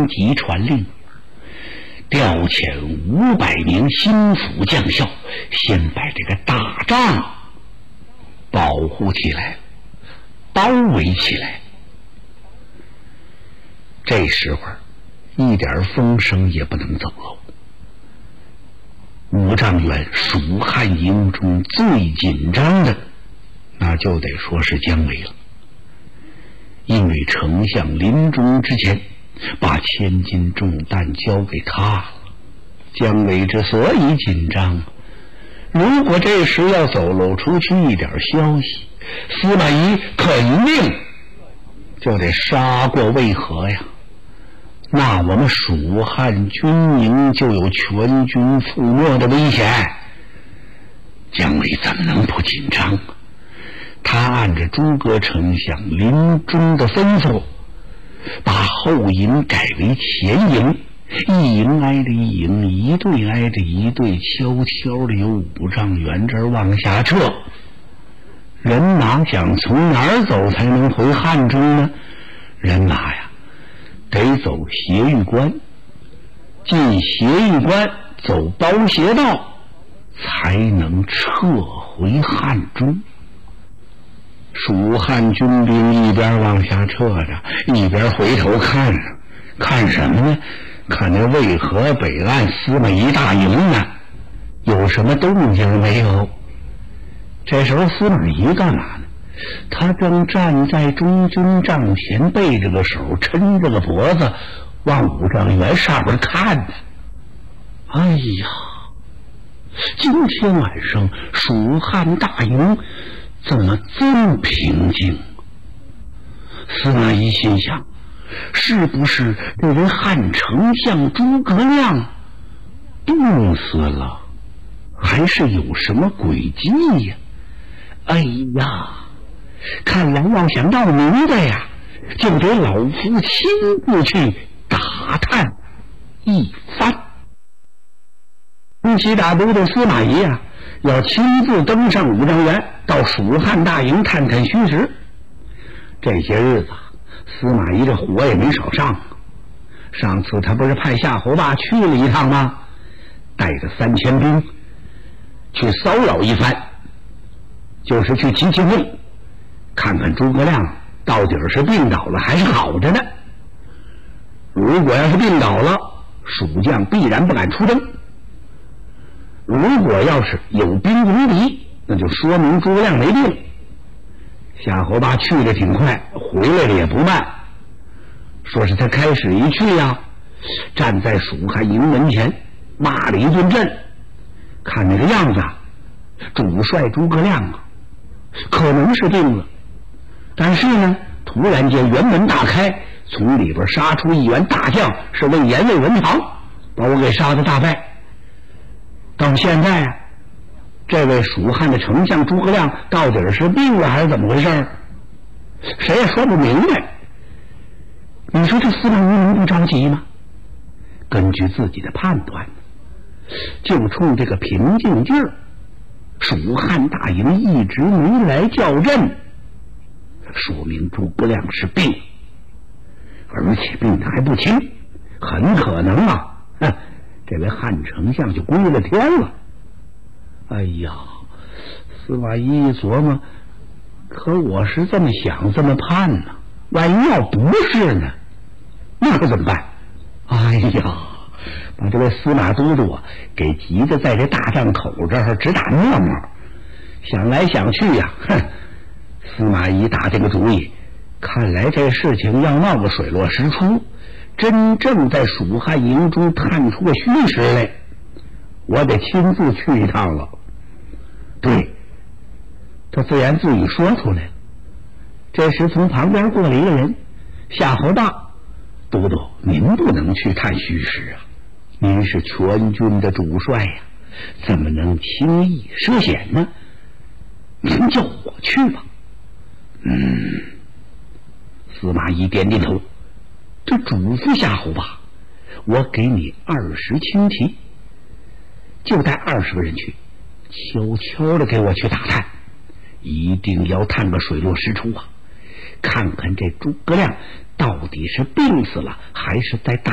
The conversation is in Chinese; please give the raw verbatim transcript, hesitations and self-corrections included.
当即传令，调遣五百名心腹将校，先把这个大帐保护起来，包围起来。这时候一点风声也不能走漏。五丈原蜀汉营中最紧张的，那就得说是姜维了。因为丞相临终之前把千斤重担交给他了，姜维之所以紧张，如果这时要走漏出去一点消息，司马懿肯定就得杀过渭河呀，那我们蜀汉军营就有全军覆没的危险。姜维怎么能不紧张？他按着诸葛丞相临终的吩咐，把后营改为前营，一营挨着一营，一队挨着一队，悄悄的由五丈原这儿往下撤。人马想从哪儿走才能回汉中呢？人马呀得走斜玉关，进斜玉关走包斜道，才能撤回汉中。蜀汉军兵一边往下撤着，一边回头看着，看什么呢？看那渭河北岸司马懿大营呢，有什么动静没有？这时候司马懿干嘛呢？他正站在中军帐前，背着个手，抻着个脖子，往五丈原上边看呢。哎呀，今天晚上蜀汉大营怎么这么平静？司马懿心想，是不是这位汉丞相诸葛亮病死了，还是有什么诡计呀？哎呀，看来要想闹明白呀，就得老夫亲自去打探一番。东西大都督司马懿啊，要亲自登上五丈原，到蜀汉大营探探虚实。这些日子司马懿这火也没少上，上次他不是派夏侯霸去了一趟吗？带着三千兵去骚扰一番，就是去集集会，看看诸葛亮到底是病倒了还是好着呢。如果要是病倒了，蜀将必然不敢出征；如果要是有兵无敌，那就说明诸葛亮没病。夏侯霸去的挺快，回来的也不慢。说是他开始一去呀、啊，站在蜀汉营门前骂了一顿阵，看那个样子，主帅诸葛亮啊，可能是病了。但是呢，突然间辕门大开，从里边杀出一员大将，是魏延魏文长，把我给杀得大败。到现在啊，这位蜀汉的丞相诸葛亮到底是病了还是怎么回事，谁也说不明白。你说这司马懿能不着急吗？根据自己的判断，就冲这个平静劲儿，蜀汉大营一直没来叫阵，说明诸葛亮是病，而且病得还不轻，很可能啊，哼，这位汉丞相就归了天了。哎呀，司马懿一琢磨，可我是这么想这么判呢，万一要不是呢，那可怎么办？哎呀，把这位司马都督啊给急得在这大帐口这儿直打沫沫。想来想去呀、啊，哼，司马懿打这个主意，看来这事情要闹个水落石出，真正在蜀汉营中探出个虚实来，我得亲自去一趟了。对，他自言自语说出来了。这时从旁边过来一个人，夏侯霸，都督，您不能去探虚实啊，您是全军的主帅呀、啊，怎么能轻易涉险呢？您叫我去吧。嗯，司马懿点点头，这嘱咐夏侯霸，我给你二十轻骑，就带二十个人去，悄悄的给我去打探，一定要探个水落石出啊！看看这诸葛亮到底是病死了，还是在大